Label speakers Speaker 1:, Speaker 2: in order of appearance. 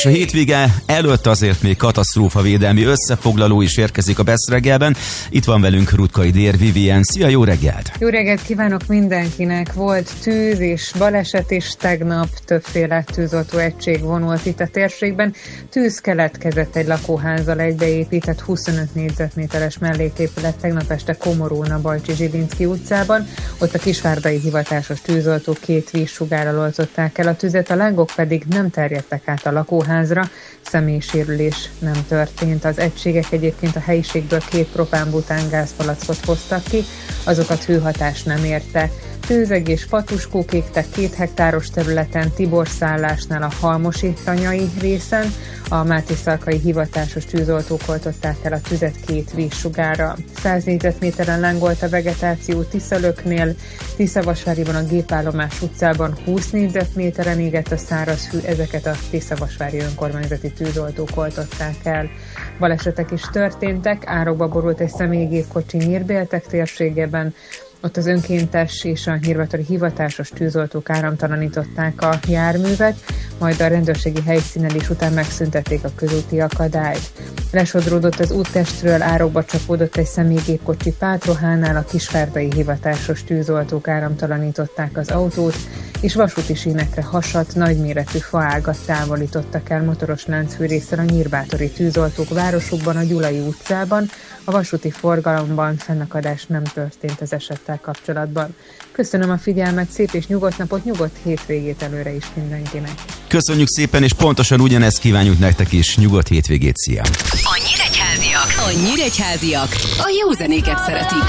Speaker 1: És a hétvége előtt azért még katasztrófavédelmi összefoglaló is érkezik a Best reggelben. Itt van velünk Rutkai Dér Vivien. Szia, jó reggelt!
Speaker 2: Jó reggelt kívánok mindenkinek! Volt tűz és baleset is tegnap, többféle tűzoltó egység vonult itt a térségben. Tűz keletkezett egy lakóházzal egybeépített 25 négyzetméteres melléképület tegnap este Komorón, a Bajcsi-Zsilinszky utcában. Ott a kisvárdai hivatásos tűzoltók 2 vízsugárral oltották el a tüzet, a lángok pedig nem terjedtek át a lakóházra, személysérülés nem történt. Az egységek egyébként a helyiségből 2 propán-bután gázpalackot hoztak ki, azokat hőhatás nem érte. Tőzeg és fatuskók égtek 2 hektáros területen, Tibor-szállásnál a Halmosi tanyai részen. A Mátészalkai hivatásos tűzoltók oltották el a tüzet 2 vízsugárral. 100 négyzetméteren lángolt a vegetáció Tiszalöknél, Tiszavasváriban a Gépállomás utcában 20 négyzetméteren égett a száraz hő, ezeket a Tiszavasvári önkormányzati tűzoltók oltották el. Balesetek is történtek, árokba borult egy személygépkocsi Nyírbéltek térségében. Ott az önkéntes és a nyírbatori hivatásos tűzoltók áramtalanították a járművet, majd a rendőrségi helyszínelés után megszüntették a közúti akadályt. Lesodródott az úttestről, árokba csapódott egy személygépkocsi Pátrohánál, a kisvárdai hivatásos tűzoltók áramtalanították az autót, és vasúti sínekre hasadt, nagyméretű faágat távolítottak el motoros láncfűrésszel a nyírbátori tűzoltók városukban, a Gyulai utcában. A vasúti forgalomban fennakadás nem történt az esettel kapcsolatban. Köszönöm a figyelmet, szép és nyugodt napot, nyugodt hétvégét előre is mindenkinek.
Speaker 1: Köszönjük szépen, és pontosan ugyanezt kívánjuk nektek is. Nyugodt hétvégét, szia!
Speaker 3: A nyíregyháziak a jó zenéket szeretik.